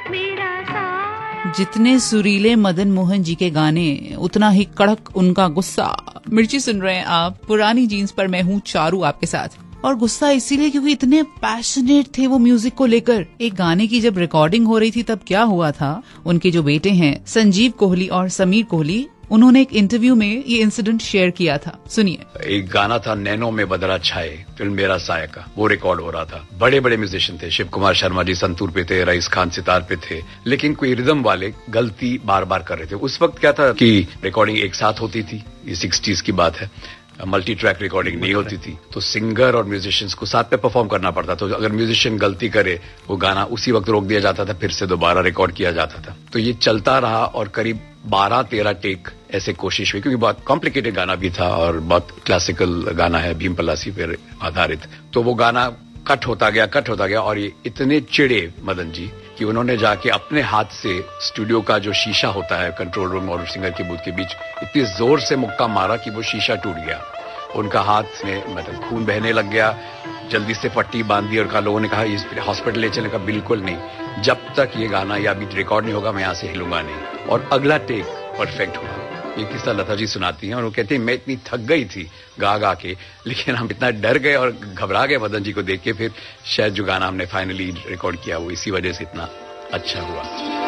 जितने सुरीले मदन मोहन जी के गाने उतना ही कड़क उनका गुस्सा। मिर्ची सुन रहे हैं आप, पुरानी जीन्स पर मैं हूँ चारू आपके साथ। और गुस्सा इसीलिए क्योंकि इतने पैशनेट थे वो म्यूजिक को लेकर। एक गाने की जब रिकॉर्डिंग हो रही थी तब क्या हुआ था, उनके जो बेटे हैं संजीव कोहली और समीर कोहली, उन्होंने एक इंटरव्यू में ये इंसिडेंट शेयर किया था, सुनिए। एक गाना था नैनो में बदला छाए, फिल्म मेरा साया का, वो रिकॉर्ड हो रहा था। बड़े बड़े म्यूजिशियन थे, शिव कुमार शर्मा जी संतूर पे थे, रईस खान सितार पे थे, लेकिन कोई रिदम वाले गलती बार बार कर रहे थे। उस वक्त क्या था कि रिकॉर्डिंग एक साथ होती थी, ये 60s की बात है, मल्टी ट्रैक रिकॉर्डिंग नहीं होती थी, तो सिंगर और म्यूजिशियंस को साथ में परफॉर्म करना पड़ता। तो अगर म्यूजिशियन गलती करे, वो गाना उसी वक्त रोक दिया जाता था, फिर से दोबारा रिकॉर्ड किया जाता था। तो ये चलता रहा और करीब 12-13 टेक ऐसे कोशिश हुई, क्योंकि बहुत कॉम्प्लिकेटेड गाना भी था और बहुत क्लासिकल गाना है, भीम पल्लासी पर आधारित। तो वो गाना कट होता गया और ये इतने चिढ़े मदन जी कि उन्होंने जाके अपने हाथ से स्टूडियो का जो शीशा होता है कंट्रोल रूम और सिंगर की बूथ के बीच, इतनी जोर से मुक्का मारा कि वो शीशा टूट गया। उनका हाथ में मतलब खून बहने लग गया। जल्दी से पट्टी बांध दी और लोगों ने कहा इस हॉस्पिटल ले चलने का, बिल्कुल नहीं, जब तक ये गाना या बीट रिकॉर्ड नहीं होगा मैं यहाँ से हिलूंगा नहीं। और अगला टेक परफेक्ट हुआ। ये किस्सा लता जी सुनाती हैं और वो कहती है मैं इतनी थक गई थी गा के, लेकिन हम इतना डर गए और घबरा गए मदन जी को देख के, फिर शायद जो गाना हमने फाइनली रिकॉर्ड किया वो इसी वजह से इतना अच्छा हुआ।